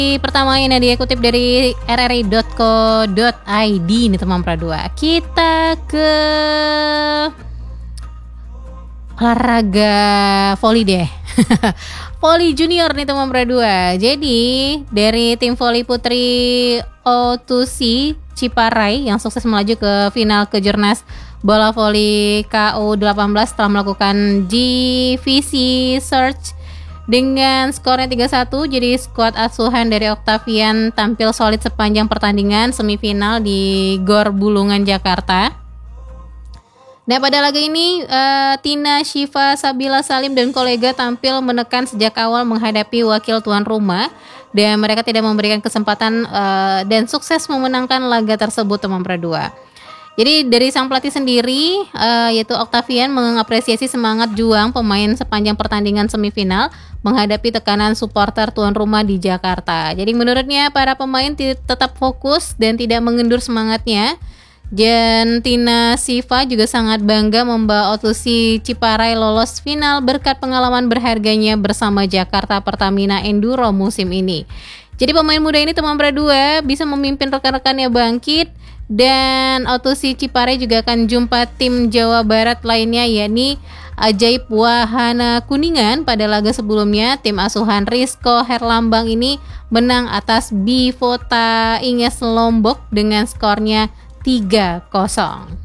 Pertama ini dia kutip dari rri.co.id nih teman Pradua. Kita ke olahraga voli deh. Voli junior nih teman Pradua. Jadi dari tim voli putri O2C Ciparai yang sukses melaju ke final Kejurnas bola voli KU18 setelah melakukan GVC search dengan skornya 3-1. Jadi skuad asuhan dari Octavian tampil solid sepanjang pertandingan semifinal di Gor Bulungan, Jakarta. Nah pada laga ini Tina Syifa Sabila Salim dan kolega tampil menekan sejak awal menghadapi wakil tuan rumah dan mereka tidak memberikan kesempatan dan sukses memenangkan laga tersebut teman Pradua. Jadi dari sang pelatih sendiri yaitu Octavian mengapresiasi semangat juang pemain sepanjang pertandingan semifinal menghadapi tekanan supporter tuan rumah di Jakarta. Jadi menurutnya para pemain tetap fokus dan tidak mengendur semangatnya. Dan Tina Syifa juga sangat bangga membawa O2C Ciparai lolos final berkat pengalaman berharganya bersama Jakarta Pertamina Enduro musim ini. Jadi pemain muda ini teman Pradua bisa memimpin rekan-rekannya bangkit. Dan O2C Ciparai juga akan jumpa tim Jawa Barat lainnya yakni Ajaib Wahana Kuningan. Pada laga sebelumnya tim asuhan Rizko Herlambang ini menang atas Bivota Inges Lombok dengan skornya 3-0.